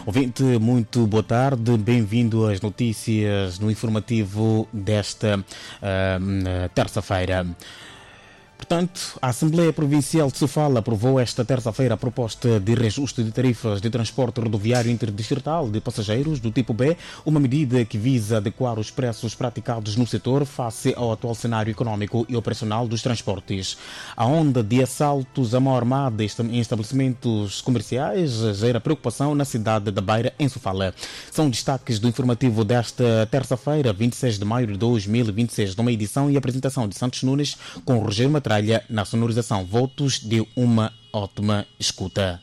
Ouvinte, muito boa tarde, bem-vindo às notícias no informativo desta terça-feira. Portanto, a Assembleia Provincial de Sofala aprovou esta terça-feira a proposta de reajuste de tarifas de transporte rodoviário interdistrital de passageiros do tipo B, uma medida que visa adequar os preços praticados no setor face ao atual cenário econômico e operacional dos transportes. A onda de assaltos à mão armada em estabelecimentos comerciais gera preocupação na cidade da Beira, em Sofala. São destaques do informativo desta terça-feira, 26 de maio de 2026, numa edição e apresentação de Santos Nunes com Rogério Matralha na sonorização. Votos de uma ótima escuta.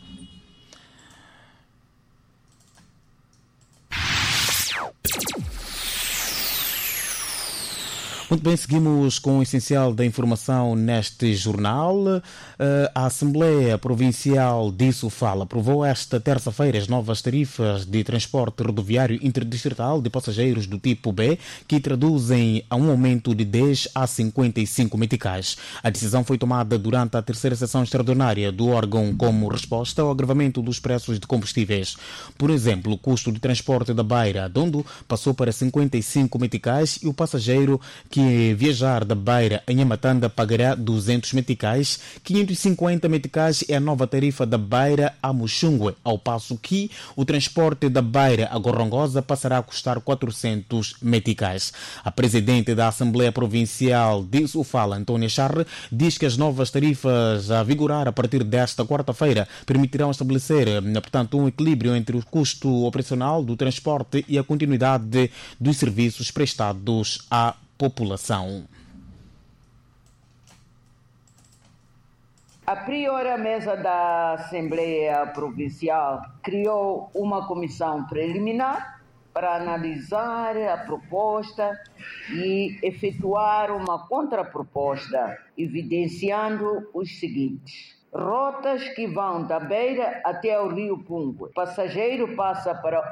Muito bem, seguimos com o essencial da informação neste jornal. A Assembleia Provincial de Sofala aprovou esta terça-feira as novas tarifas de transporte rodoviário interdistrital de passageiros do tipo B, que traduzem a um aumento de 10 a 55 meticais. A decisão foi tomada durante a terceira sessão extraordinária do órgão como resposta ao agravamento dos preços de combustíveis. Por exemplo, o custo de transporte da Beira a Dondo passou para 55 meticais e o passageiro que viajar da Beira a Nhamatanda pagará 200 meticais, 550 meticais é a nova tarifa da Beira a Muxungue, ao passo que o transporte da Beira a Gorongosa passará a custar 400 meticais. A presidente da Assembleia Provincial de Sofala, Antônia Charre, diz que as novas tarifas a vigorar a partir desta quarta-feira permitirão estabelecer, portanto, um equilíbrio entre o custo operacional do transporte e a continuidade dos serviços prestados à população. A primeira mesa da Assembleia Provincial criou uma comissão preliminar para analisar a proposta e efetuar uma contraproposta, evidenciando os seguintes: rotas que vão da Beira até o Rio Pungue. Passageiro passa para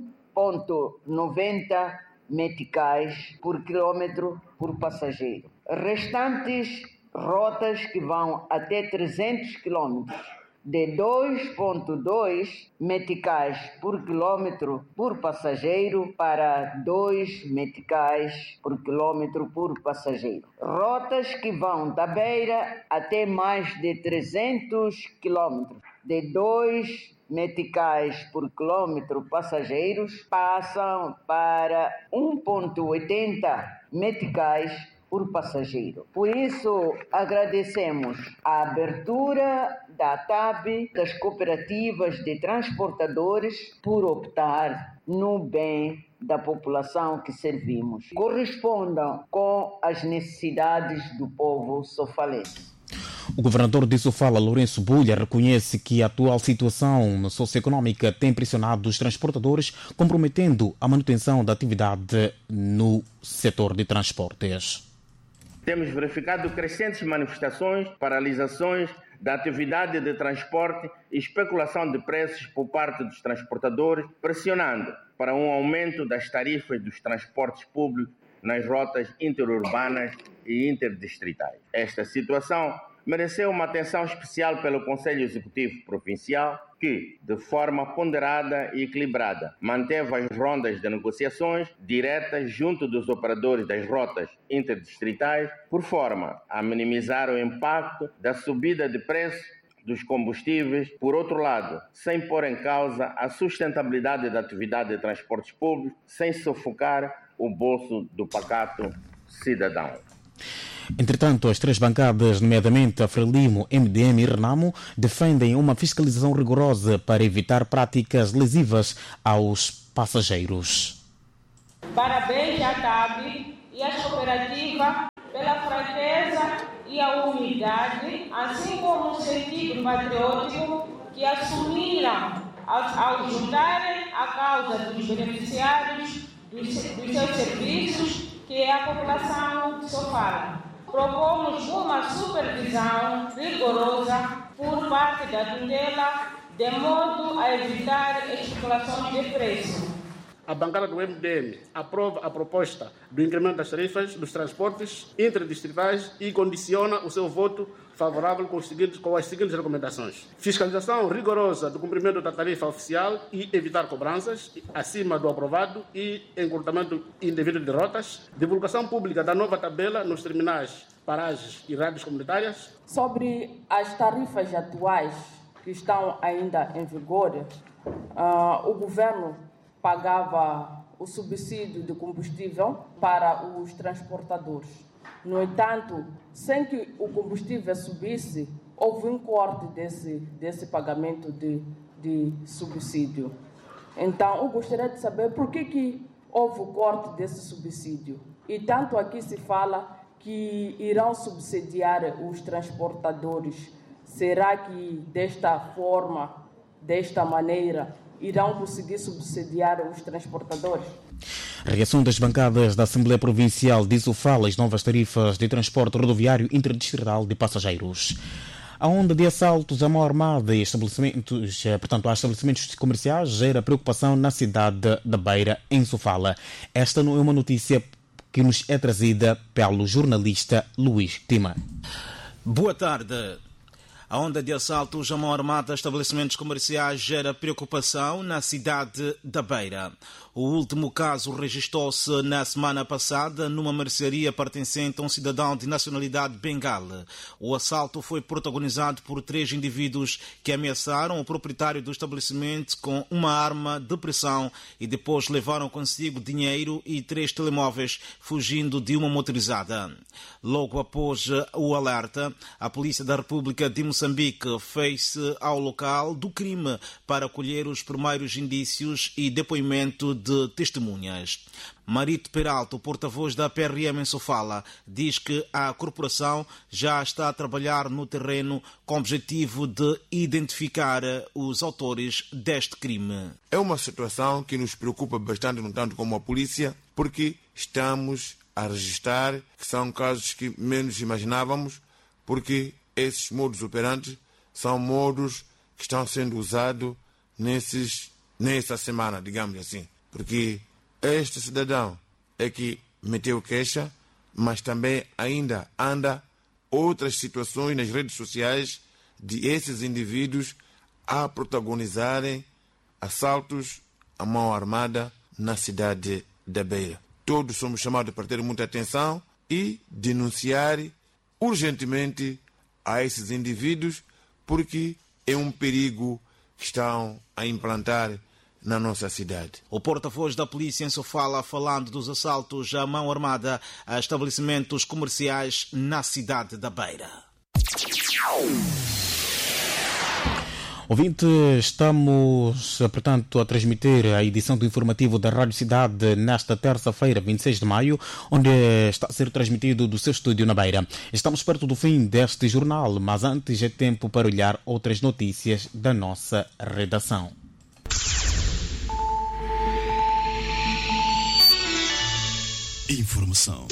1,90 meticais por quilômetro por passageiro. Restantes rotas que vão até 300 quilômetros, de 2,2 meticais por quilômetro por passageiro para 2 meticais por quilômetro por passageiro. Rotas que vão da Beira até mais de 300 quilômetros, de 2 meticais por quilômetro passageiros passam para 1,80 meticais por passageiro. Por isso, agradecemos a abertura da TAB, das cooperativas de transportadores, por optar no bem da população que servimos. Correspondam com as necessidades do povo sofalense. O governador de Sofala, Lourenço Bulha, reconhece que a atual situação socioeconômica tem pressionado os transportadores, comprometendo a manutenção da atividade no setor de transportes. Temos verificado crescentes manifestações, paralisações da atividade de transporte e especulação de preços por parte dos transportadores, pressionando para um aumento das tarifas dos transportes públicos nas rotas interurbanas e interdistritais. Esta situação mereceu uma atenção especial pelo Conselho Executivo Provincial, que, de forma ponderada e equilibrada, manteve as rondas de negociações diretas junto dos operadores das rotas interdistritais, por forma a minimizar o impacto da subida de preço dos combustíveis, por outro lado, sem pôr em causa a sustentabilidade da atividade de transportes públicos, sem sufocar o bolso do pacato cidadão. Entretanto, as três bancadas, nomeadamente a Frelimo, MDM e Renamo, defendem uma fiscalização rigorosa para evitar práticas lesivas aos passageiros. Parabéns à TAB e às cooperativas pela franqueza e a humildade, assim como o sentido patriótico que assumiram ao juntarem a causa dos beneficiários dos seus serviços, que é a população de Sofala. Propomos uma supervisão rigorosa por parte da tutela, de modo a evitar especulações de preço. a bancada do MDM aprova a proposta do incremento das tarifas dos transportes interdistritais e condiciona o seu voto favorável com as seguintes recomendações: fiscalização rigorosa do cumprimento da tarifa oficial e evitar cobranças acima do aprovado e encurtamento indevido de rotas, divulgação pública da nova tabela nos terminais, paragens e rádios comunitárias. Sobre as tarifas atuais que estão ainda em vigor, o governo pagava o subsídio de combustível para os transportadores. No entanto, sem que o combustível subisse, houve um corte desse pagamento de subsídio. Então, eu gostaria de saber por que houve o corte desse subsídio. E tanto aqui se fala que irão subsidiar os transportadores. Será que desta forma, desta maneira, irão conseguir subsidiar os transportadores? A reação das bancadas da Assembleia Provincial disso fala as novas tarifas de transporte rodoviário interdistrital de passageiros. A onda de assaltos à mão armada e há estabelecimentos comerciais gera preocupação na cidade da Beira, em Sofala. Esta não é uma notícia que nos é trazida pelo jornalista Luís Tima. Boa tarde. A onda de assaltos à mão armada a estabelecimentos comerciais gera preocupação na cidade da Beira. O último caso registrou-se na semana passada numa mercearia pertencente a um cidadão de nacionalidade bengala. O assalto foi protagonizado por 3 indivíduos que ameaçaram o proprietário do estabelecimento com uma arma de pressão e depois levaram consigo dinheiro e 3 telemóveis, fugindo de uma motorizada. Logo após o alerta, a Polícia da República de Moçambique fez-se ao local do crime para colher os primeiros indícios e depoimento de testemunhas. Marito Peralta, porta-voz da PRM em Sofala, diz que a corporação já está a trabalhar no terreno com o objetivo de identificar os autores deste crime. É uma situação que nos preocupa bastante, não tanto como a polícia, porque estamos a registrar que são casos que menos imaginávamos, porque esses modos operantes são modos que estão sendo usados nessa semana, digamos assim. Porque este cidadão é que meteu queixa, mas também ainda anda outras situações nas redes sociais de esses indivíduos a protagonizarem assaltos à mão armada na cidade da Beira. Todos somos chamados para ter muita atenção e denunciar urgentemente a esses indivíduos, porque é um perigo que estão a implantar na nossa cidade. O porta-voz da polícia em Sofala falando dos assaltos à mão armada a estabelecimentos comerciais na cidade da Beira. Ouvinte, estamos, portanto, a transmitir a edição do informativo da Rádio Cidade nesta terça-feira, 26 de maio, onde está a ser transmitido do seu estúdio na Beira. Estamos perto do fim deste jornal, mas antes é tempo para olhar outras notícias da nossa redação. Informação.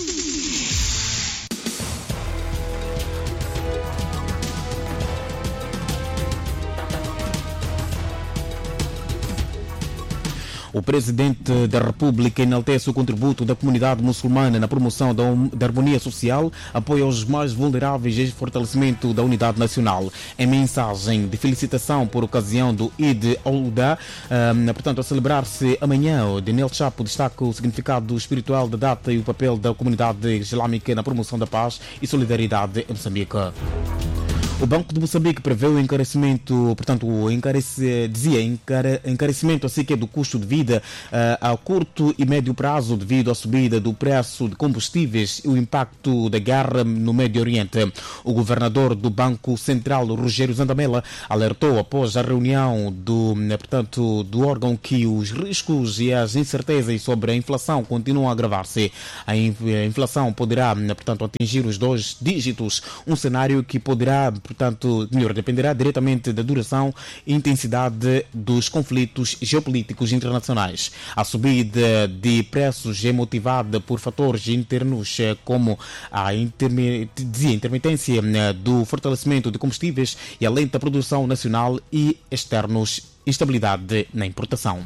O presidente da República enaltece o contributo da comunidade muçulmana na promoção da harmonia social, apoio aos mais vulneráveis e fortalecimento da unidade nacional. Em mensagem de felicitação por ocasião do Eid al-Adha, portanto, a celebrar-se amanhã, o Daniel Chapo destaca o significado espiritual da data e o papel da comunidade islâmica na promoção da paz e solidariedade em Moçambique. O Banco de Moçambique prevê o encarecimento, portanto, encarecimento assim que é do custo de vida a curto e médio prazo devido à subida do preço de combustíveis e o impacto da guerra no Médio Oriente. O governador do Banco Central, Rogério Zandamela, alertou após a reunião do órgão que os riscos e as incertezas sobre a inflação continuam a agravar-se. A inflação poderá, portanto, atingir os 2 dígitos, um cenário que poderá, dependerá diretamente da duração e intensidade dos conflitos geopolíticos internacionais. A subida de preços é motivada por fatores internos como a intermitência do fortalecimento de combustíveis e a lenta produção nacional e externos. Instabilidade na importação.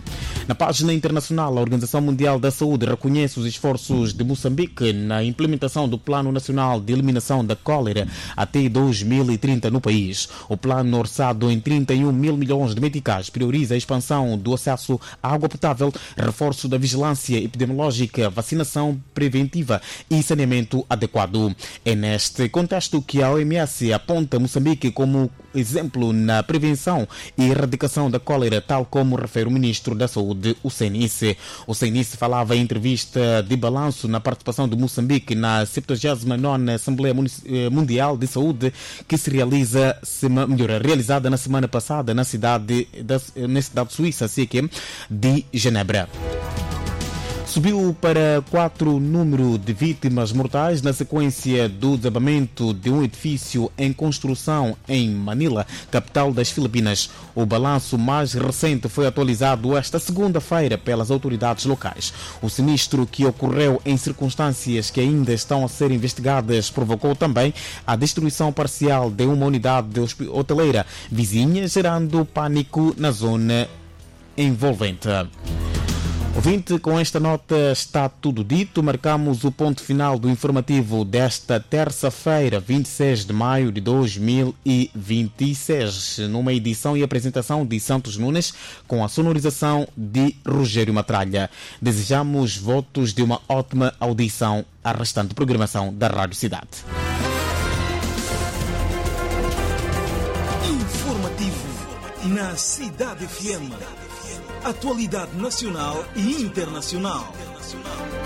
Na página internacional, a Organização Mundial da Saúde reconhece os esforços de Moçambique na implementação do Plano Nacional de Eliminação da Cólera até 2030 no país. O plano, orçado em 31 mil milhões de meticais, prioriza a expansão do acesso à água potável, reforço da vigilância epidemiológica, vacinação preventiva e saneamento adequado. É neste contexto que a OMS aponta Moçambique como exemplo na prevenção e erradicação da cólera, tal como refere o Ministro da Saúde, o CNIS. O CNIS falava em entrevista de balanço na participação de Moçambique na 79ª Assembleia Mundial de Saúde, que se realizada na semana passada na cidade suíça de Genebra. Subiu para 4 o número de vítimas mortais na sequência do desabamento de um edifício em construção em Manila, capital das Filipinas. O balanço mais recente foi atualizado esta segunda-feira pelas autoridades locais. O sinistro, que ocorreu em circunstâncias que ainda estão a ser investigadas, provocou também a destruição parcial de uma unidade hoteleira vizinha, gerando pânico na zona envolvente. Ouvinte, com esta nota está tudo dito. Marcamos o ponto final do informativo desta terça-feira, 26 de maio de 2026, numa edição e apresentação de Santos Nunes, com a sonorização de Rogério Matralha. Desejamos votos de uma ótima audição à restante programação da Rádio Cidade. Informativo na Cidade FM. Atualidade nacional e internacional.